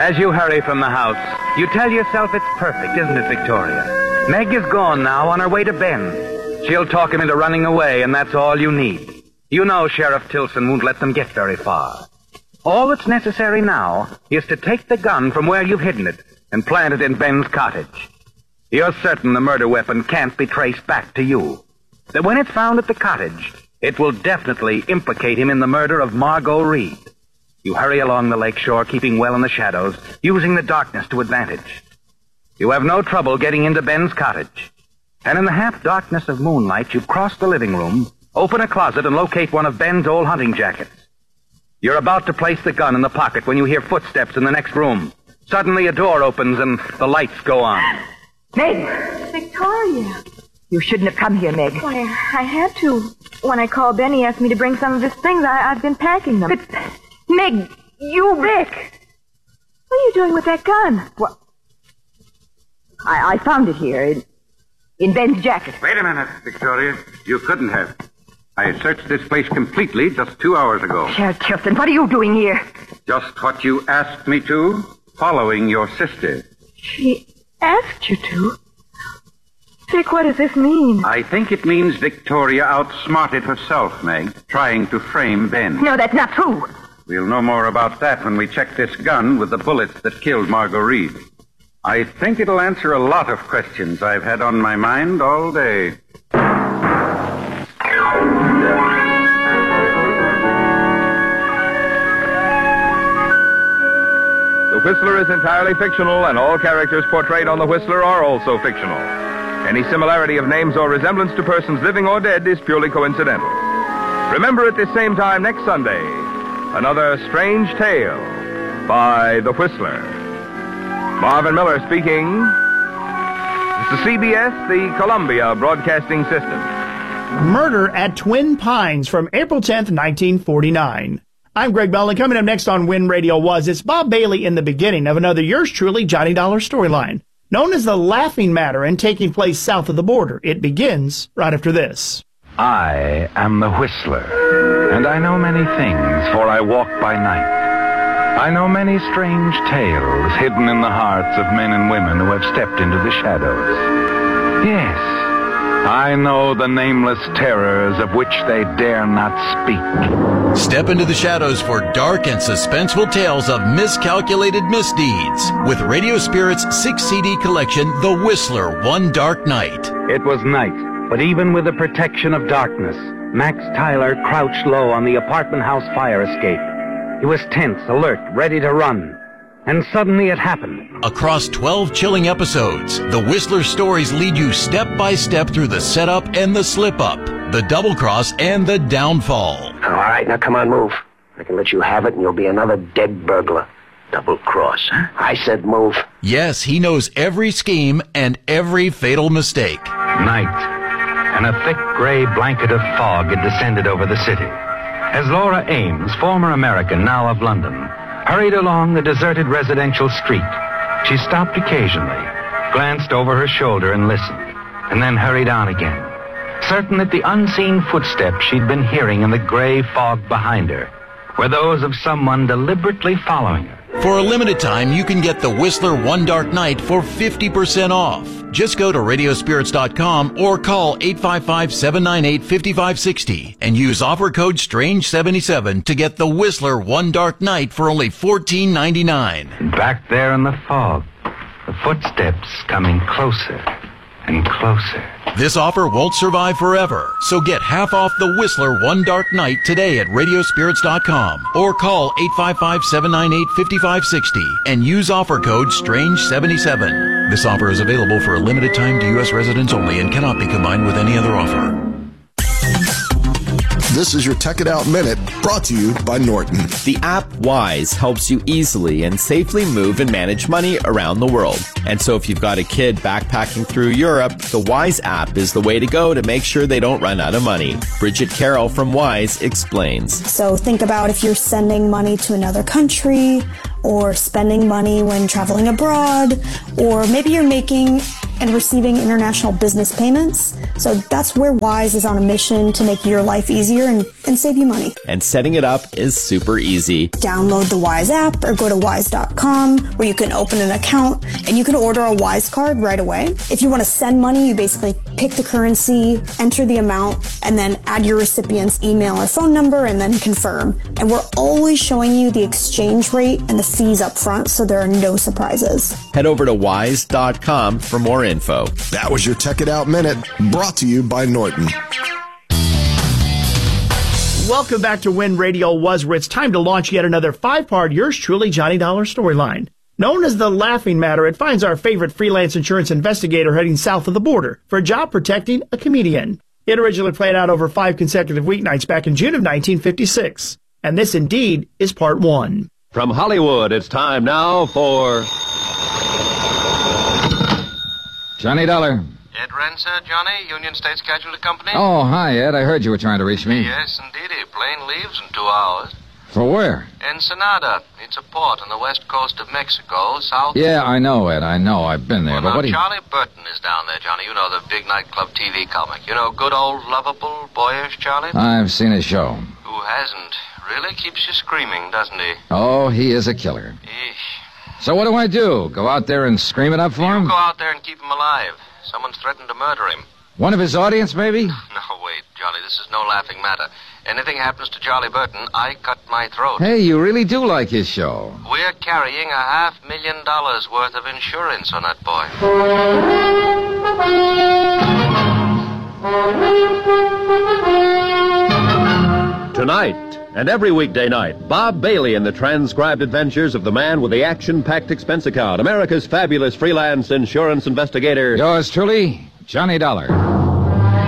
As you hurry from the house, you tell yourself it's perfect, isn't it, Victoria? Meg is gone now, on her way to Ben. She'll talk him into running away, and that's all you need. You know Sheriff Tilson won't let them get very far. All that's necessary now is to take the gun from where you've hidden it and plant it in Ben's cottage. You're certain the murder weapon can't be traced back to you. That when it's found at the cottage, it will definitely implicate him in the murder of Margot Reed. You hurry along the lake shore, keeping well in the shadows, using the darkness to advantage. You have no trouble getting into Ben's cottage. And in the half-darkness of moonlight, you cross the living room, open a closet, and locate one of Ben's old hunting jackets. You're about to place the gun in the pocket when you hear footsteps in the next room. Suddenly a door opens and the lights go on. Meg! Victoria! You shouldn't have come here, Meg. Why, I had to. When I called Ben, he asked me to bring some of his things. I've been packing them. But, Meg, you... Vic! What are you doing with that gun? What? I found it here, in Ben's jacket. Wait a minute, Victoria. You couldn't have. I searched this place completely just 2 hours ago. Sheriff Tilson, what are you doing here? Just what you asked me to, following your sister. She asked you to? Vic, what does this mean? I think it means Victoria outsmarted herself, Meg, trying to frame Ben. No, that's not true. We'll know more about that when we check this gun with the bullets that killed Margot Reed. I think it'll answer a lot of questions I've had on my mind all day. The Whistler is entirely fictional, and all characters portrayed on The Whistler are also fictional. Any similarity of names or resemblance to persons living or dead is purely coincidental. Remember at this same time next Sunday, another strange tale by The Whistler. Marvin Miller speaking. This is CBS, the Columbia Broadcasting System. Murder at Twin Pines from April 10th, 1949. I'm Greg Bell, coming up next on When Radio Was, it's Bob Bailey in the beginning of another Yours Truly Johnny Dollar storyline, known as The Laughing Matter and taking place south of the border. It begins right after this. I am the Whistler, and I know many things, for I walk by night. I know many strange tales hidden in the hearts of men and women who have stepped into the shadows. Yes, I know the nameless terrors of which they dare not speak. Step into the shadows for dark and suspenseful tales of miscalculated misdeeds with Radio Spirit's 6-CD collection, The Whistler, One Dark Night. It was night, but even with the protection of darkness, Max Tyler crouched low on the apartment house fire escape. He was tense, alert, ready to run. And suddenly it happened. Across 12 chilling episodes, the Whistler stories lead you step by step through the setup and the slip-up, the double-cross and the downfall. All right, now come on, move. I can let you have it and you'll be another dead burglar. Double-cross, huh? I said move. Yes, he knows every scheme and every fatal mistake. Night, and a thick gray blanket of fog had descended over the city. As Laura Ames, former American, now of London, hurried along the deserted residential street, she stopped occasionally, glanced over her shoulder and listened, and then hurried on again, certain that the unseen footsteps she'd been hearing in the gray fog behind her were those of someone deliberately following her. For a limited time, you can get the Whistler One Dark Night for 50% off. Just go to radiospirits.com or call 855-798-5560 and use offer code STRANGE77 to get the Whistler One Dark Night for only $14.99. Back there in the fog, the footsteps coming closer and closer. This offer won't survive forever, so get half off the Whistler One Dark Night today at radiospirits.com or call 855-798-5560 and use offer code STRANGE77. This offer is available for a limited time to U.S. residents only and cannot be combined with any other offer. This is your Tech It Out Minute, brought to you by Norton. The app Wise helps you easily and safely move and manage money around the world. And so if you've got a kid backpacking through Europe, the Wise app is the way to go to make sure they don't run out of money. Bridget Carroll from Wise explains. So think about if you're sending money to another country, or spending money when traveling abroad, or maybe you're making and receiving international business payments. So that's where Wise is on a mission to make your life easier and save you money. And setting it up is super easy. Download the Wise app or go to wise.com where you can open an account and you can order a Wise card right away. If you want to send money, you basically pick the currency, enter the amount, and then add your recipient's email or phone number and then confirm. And we're always showing you the exchange rate and the fees up front, so there are no surprises. Head over to wise.com for more info. That was your Tech It Out Minute, brought to you by Norton. Welcome back to When Radio Was, where it's time to launch yet another 5-part Yours Truly Johnny Dollar storyline. Known as the Laughing Matter, it finds our favorite freelance insurance investigator heading south of the border for a job protecting a comedian. It originally played out over 5 consecutive weeknights back in June of 1956. And this indeed is part 1. From Hollywood, it's time now for Johnny Dollar. Ed Renser, Johnny, Union States Casualty Company. Oh, hi, Ed. I heard you were trying to reach me. Yes, indeedy. Plane leaves in 2 hours. For where? Ensenada. It's a port on the west coast of Mexico, south... Yeah, I know, Ed. I know. I've been there, but what do you... Charlie Burton is down there, Johnny. You know, the big nightclub TV comic. You know, good old, lovable, boyish Charlie? I've seen his show. Who hasn't? Really keeps you screaming, doesn't he? Oh, he is a killer. Eesh. So what do I do? Go out there and scream it up for him? You go out there and keep him alive. Someone's threatened to murder him. One of his audience, maybe? No, wait, Charlie, this is no laughing matter. Anything happens to Charlie Burton, I cut my throat. Hey, you really do like his show. We're carrying $500,000 worth of insurance on that boy. Tonight and every weekday night, Bob Bailey in the transcribed adventures of the man with the action-packed expense account, America's fabulous freelance insurance investigator. Yours truly, Johnny Dollar.